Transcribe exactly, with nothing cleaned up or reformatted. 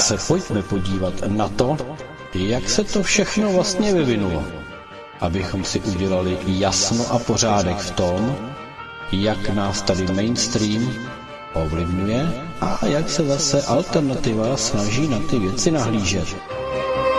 se pojďme podívat na to, jak se to všechno vlastně vyvinulo, abychom si udělali jasno a pořádek v tom, jak nás tady mainstream ovlivňuje a jak se zase alternativa snaží na ty věci nahlížet.